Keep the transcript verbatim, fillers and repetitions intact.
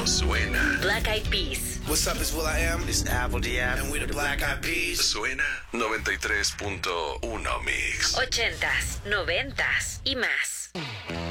no suena. Black Eyed Peas. What's up, it's Will I Am. It's Apple D F. And we're the Black Eyed Peas. Suena noventa y tres punto uno Mix. Ochentas, noventas y más.